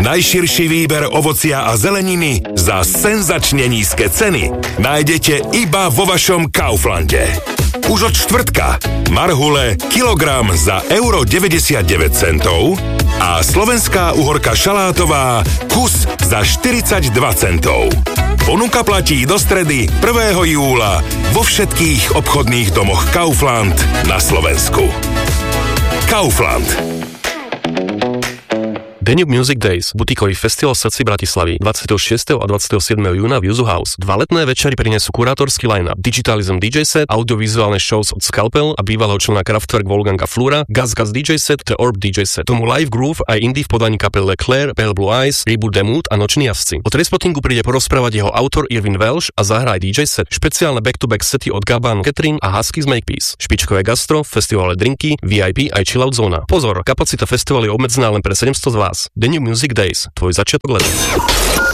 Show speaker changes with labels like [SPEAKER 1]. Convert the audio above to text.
[SPEAKER 1] Najširší výber ovocia a zeleniny za senzačne nízke ceny nájdete iba vo vašom Kauflande. Už od štvrtka marhule kilogram za €99 a slovenská uhorka šalátová kus za 42 centov. Ponuka platí do stredy 1. júla vo všetkých obchodných domoch Kaufland na Slovensku. Kaufland.
[SPEAKER 2] Danube Music Days, butíkový festival v srdci Bratislavy 26. a 27. júna v Yuzu House. 2 letné večery prinesú kurátorský line-up, Digitalism DJ set, audiovizuálne shows od Scalpel a bývalého člena Kraftwerk Wolfganga Flura, Gas DJ set, The Orb DJ set. Tomu live groove aj indie v podaní kapel Leclerc, Pale Blue Eyes, Reboot the Mood a Noční jazdci. Po Trainspottingu príde porozprávať jeho autor Irvin Welsh a zahrá aj DJ set. Špeciálne back-to-back sety od Gaban Catherine a Huskies Makepeace. Špičkové gastro, festivale drinky, VIP aj chillout zóna. Pozor, kapacita festivalu je obmedzená len pre 700 z vás. Danube Music Days, tvoj začiatok leta.